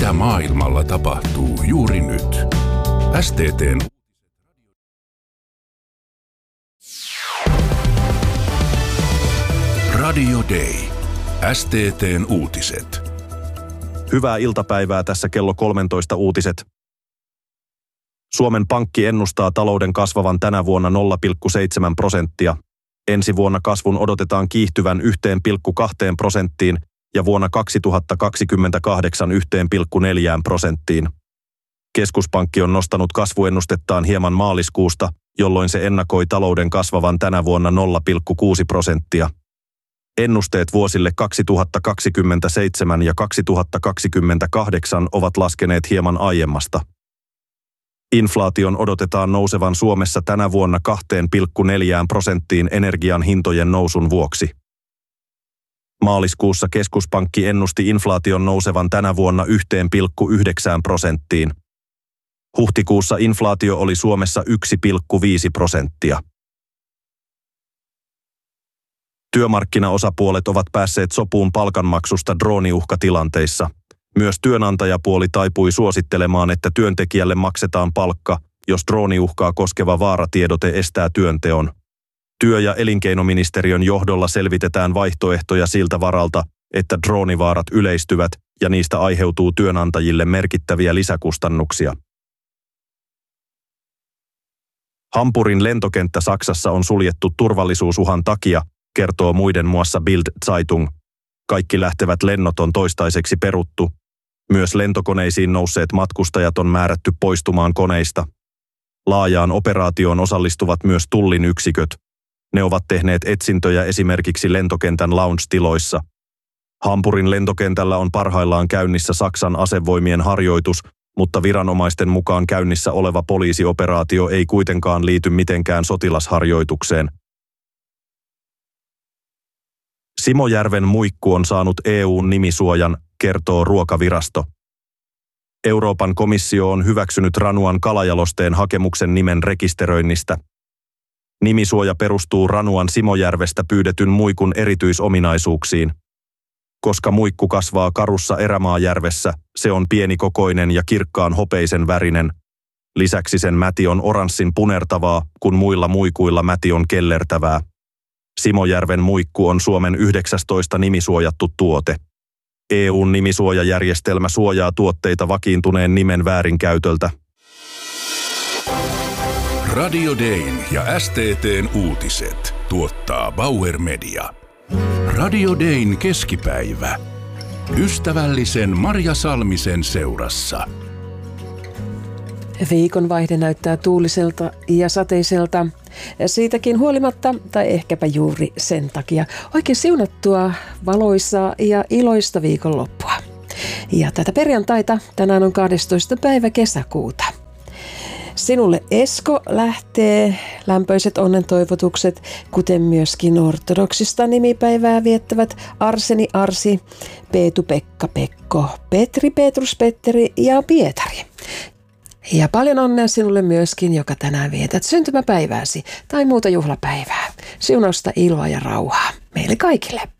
mitä maailmalla tapahtuu juuri nyt. STT:n Radio Day. STT:n uutiset. Hyvää iltapäivää, tässä kello 13 uutiset. Suomen Pankki ennustaa talouden kasvavan tänä vuonna 0,7%. Ensi vuonna kasvun odotetaan kiihtyvän 1,2% ja vuonna 2028 1,4%. Keskuspankki on nostanut kasvuennustettaan hieman maaliskuusta, jolloin se ennakoi talouden kasvavan tänä vuonna 0,6%. Ennusteet vuosille 2027 ja 2028 ovat laskeneet hieman aiemmasta. Inflaation odotetaan nousevan Suomessa tänä vuonna 2,4% energian hintojen nousun vuoksi. Maaliskuussa keskuspankki ennusti inflaation nousevan tänä vuonna 1,9%. Huhtikuussa inflaatio oli Suomessa 1,5%. Työmarkkinaosapuolet ovat päässeet sopuun palkanmaksusta drooniuhkatilanteissa. Myös työnantajapuoli taipui suosittelemaan, että työntekijälle maksetaan palkka, jos drooniuhkaa koskeva vaaratiedote estää työnteon. Työ- ja elinkeinoministeriön johdolla selvitetään vaihtoehtoja siltä varalta, että droonivaarat yleistyvät ja niistä aiheutuu työnantajille merkittäviä lisäkustannuksia. Hampurin lentokenttä Saksassa on suljettu turvallisuusuhan takia, kertoo muiden muassa Bild-Zeitung. Kaikki lähtevät lennot on toistaiseksi peruttu. Myös lentokoneisiin nousseet matkustajat on määrätty poistumaan koneista. Laajaan operaatioon osallistuvat myös Tullin yksiköt. Ne ovat tehneet etsintöjä esimerkiksi lentokentän lounge-tiloissa. Hampurin lentokentällä on parhaillaan käynnissä Saksan asevoimien harjoitus, mutta viranomaisten mukaan käynnissä oleva poliisioperaatio ei kuitenkaan liity mitenkään sotilasharjoitukseen. Simojärven muikku on saanut EU:n nimisuojan, kertoo Ruokavirasto. Euroopan komissio on hyväksynyt Ranuan kalajalosteen hakemuksen nimen rekisteröinnistä. Nimisuoja perustuu Ranuan Simojärvestä pyydetyn muikun erityisominaisuuksiin. Koska muikku kasvaa karussa Erämaajärvessä, se on pienikokoinen ja kirkkaan hopeisen värinen. Lisäksi sen mäti on oranssin punertavaa, kun muilla muikuilla mäti on kellertävää. Simojärven muikku on Suomen 19. nimisuojattu tuote. EU:n nimisuojajärjestelmä suojaa tuotteita vakiintuneen nimen väärinkäytöltä. Radio Dayn ja STT:n uutiset tuottaa Bauer Media. Radio Dayn keskipäivä. Ystävällisen Marja Salmisen seurassa. Viikonvaihde näyttää tuuliselta ja sateiselta. Siitäkin huolimatta, tai ehkäpä juuri sen takia, oikein siunattua, valoisaa ja iloista viikonloppua. Ja tätä perjantaita tänään on 12. päivä kesäkuuta. Sinulle Esko lähtee lämpöiset onnentoivotukset, kuten myöskin ortodoksista nimipäivää viettävät Arseni Arsi, Peetu Pekka Pekko, Petri Petrus Petteri ja Pietari. Ja paljon onnea sinulle myöskin, joka tänään vietät syntymäpäivääsi tai muuta juhlapäivää. Siunausta, iloa ja rauhaa meille kaikille.